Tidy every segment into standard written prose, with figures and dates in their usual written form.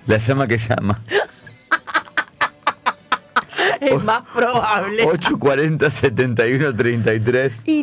La llama que llama. Es más probable. 840-7133. Y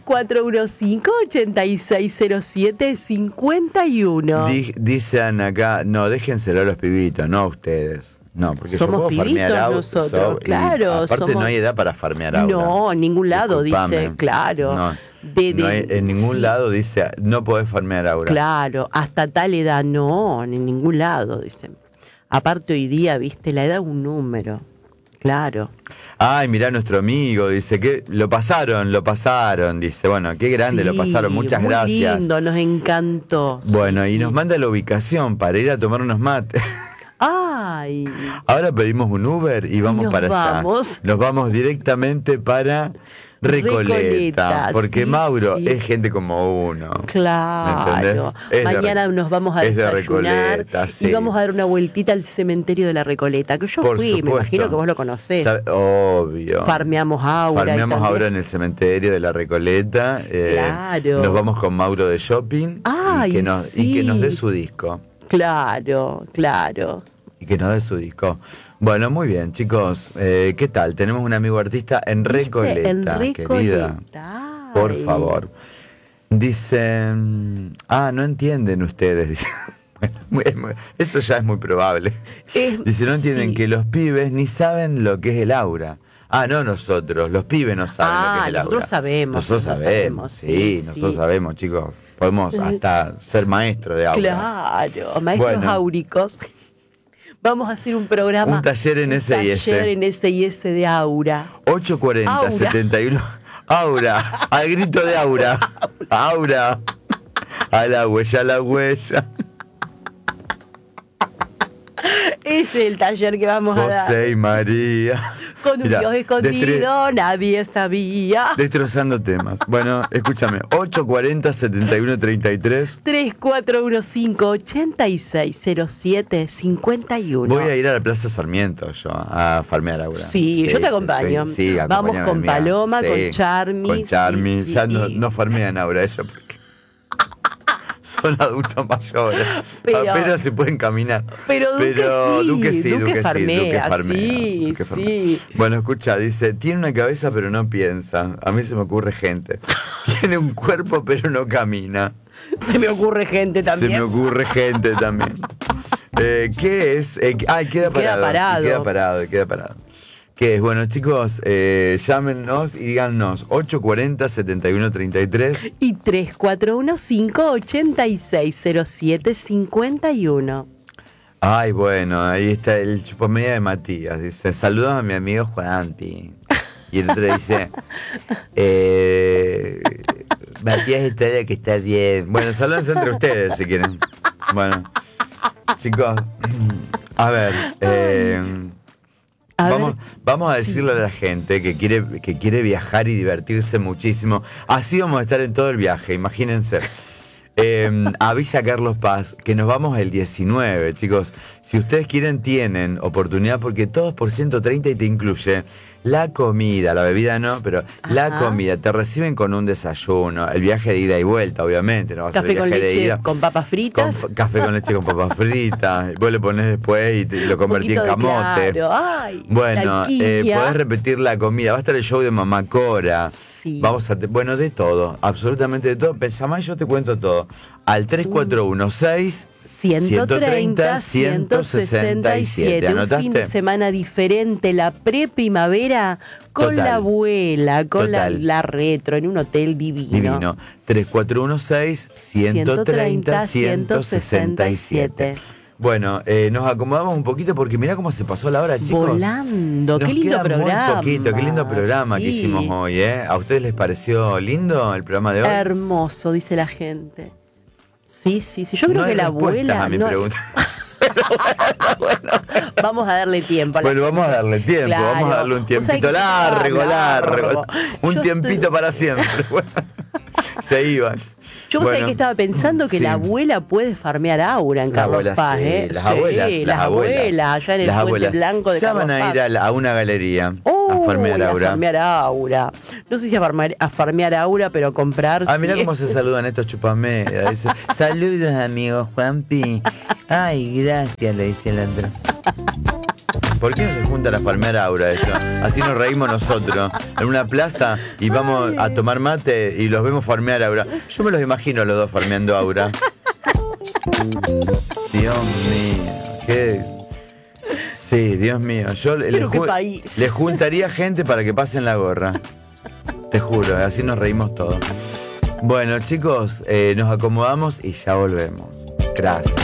3415-8607-51. Dicen acá, no, déjenselo a los pibitos, no a ustedes. No, porque somos yo puedo farmear pibitos nosotros, claro. Aparte no hay edad para farmear aura. No, en ningún lado. Disculpame. Dice, claro. No, en ningún lado dice, no podés farmear aura. Claro, hasta tal edad, no, en ningún lado, dicen. Aparte hoy día, viste, la edad es un número. Claro. Ay, mirá nuestro amigo, dice que lo pasaron, dice, bueno, qué grande, sí, lo pasaron, muchas muy gracias. Lindo, nos encantó. Bueno, sí, y nos manda la ubicación para ir a tomar unos mates. Ay. Ahora pedimos un Uber y vamos para allá. Nos vamos directamente para Recoleta, porque sí, Mauro es gente como uno. Claro. Mañana nos vamos a desayunar y vamos a dar una vueltita al cementerio de la Recoleta, que yo fui, me imagino que vos lo conocés. Obvio. Farmeamos aura en el cementerio de la Recoleta. Claro. Nos vamos con Mauro de shopping. Ay, y que nos dé su disco. Claro. Y que nos dé su disco. Bueno, muy bien, chicos. ¿Qué tal? Tenemos un amigo artista en Recoleta, querida. Por favor. Dicen... no entienden ustedes. Dice, eso ya es muy probable. Dice, no entienden que los pibes ni saben lo que es el aura. No, nosotros. Los pibes no saben lo que es el aura. Nosotros sabemos. Nosotros sabemos, chicos. Podemos hasta ser maestros de auras. Claro, maestros áuricos. Vamos a hacer un programa. Un taller en S&S. Un taller en S&S de aura. 840-71. Aura. Al grito de aura. Aura. A la huella. Ese es el taller que vamos a dar. José y María. Con un Dios escondido, nadie sabía. Destrozando temas. Bueno, escúchame. 840-7133. 3415-8607-51. Voy a ir a la Plaza Sarmiento yo, a farmear aura. Sí, yo te acompaño. Sí, vamos con Paloma, sí, con Charmy. Con Charmy. Sí, ya no farmean aura ellos porque son adultos mayores, apenas se pueden caminar. Pero Duque farmea. Sí. Bueno, escucha, dice, tiene una cabeza pero no piensa. A mí se me ocurre gente. Tiene un cuerpo pero no camina. Se me ocurre gente también. ¿Qué es? Queda parado. ¿Qué es? Bueno, chicos, llámenos y díganos 840-7133 y 3415-8607-51. Ay, bueno, ahí está el chupamedia de Matías. Dice, saludos a mi amigo Juanpi. Y el otro dice, Matías está de que está bien. Bueno, saludos entre ustedes si quieren. Bueno, chicos, a ver, vamos a decirle a la gente que quiere viajar y divertirse muchísimo. Así vamos a estar en todo el viaje, imagínense. A Villa Carlos Paz, que nos vamos el 19, chicos. Si ustedes quieren, tienen oportunidad, porque todo es por 130 y te incluye la comida, la bebida no, pero la comida. Te reciben con un desayuno, el viaje de ida y vuelta, obviamente. No vas a café con leche con papas fritas. Café con leche con papas fritas. Vos le ponés después y lo convertís en camote. Claro. Ay, bueno, podés repetir la comida. Va a estar el show de Mamá Cora. Sí. Bueno, de todo, absolutamente de todo. Pensá, yo te cuento todo. Al 3416 130 167. ¿Anotaste? Un fin de semana diferente, la preprimavera con la abuela, con la retro, en un hotel divino. 3416 130 167. Bueno, nos acomodamos un poquito porque mirá cómo se pasó la hora, chicos. Volando, qué lindo programa. Muy poquito, qué lindo programa que hicimos hoy, ¿eh? ¿A ustedes les pareció lindo el programa de hoy? Hermoso, dice la gente. Sí. Yo creo que la abuela. A mi pregunta. Bueno, vamos a darle tiempo. Vamos a darle tiempo. Claro. Vamos a darle un tiempito largo. Un tiempito para siempre. Se iban. Yo sé que estaba pensando que la abuela puede farmear aura en Carlos Paz, ¿eh? Las abuelas, allá en el Puente Blanco de Carlos Paz. Ya van a ir a una galería a farmear aura. A farmear aura. No sé si a farmear aura, pero comprar. Mirá cómo se saludan estos chupameras. Dice, saludos, amigos, Juanpi. Ay, gracias, le dice el otro. ¿Por qué no se juntan a farmear aura eso? Así nos reímos nosotros en una plaza y vamos a tomar mate y los vemos farmear aura. Yo me los imagino a los dos farmeando aura. Dios mío, qué... Sí, Dios mío. Yo le juntaría gente para que pasen la gorra. Te juro, así nos reímos todos. Bueno, chicos, nos acomodamos y ya volvemos. Gracias.